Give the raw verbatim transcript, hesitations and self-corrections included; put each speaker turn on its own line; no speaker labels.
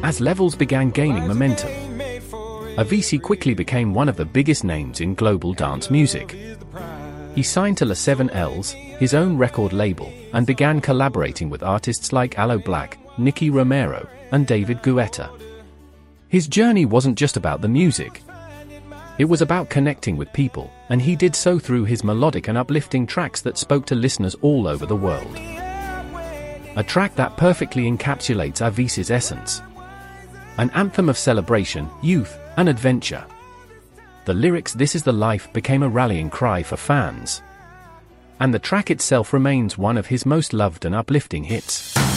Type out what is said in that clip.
As Levels began gaining momentum, Avicii quickly became one of the biggest names in global dance music. He signed to La Seven Ls, his own record label, and began collaborating with artists like Aloe Blacc, Nicky Romero, and David Guetta. His journey wasn't just about the music. It was about connecting with people, and he did so through his melodic and uplifting tracks that spoke to listeners all over the world. A track that perfectly encapsulates Avicii's essence. An anthem of celebration, youth, and adventure. The lyrics "This is the life" became a rallying cry for fans. And the track itself remains one of his most loved and uplifting hits.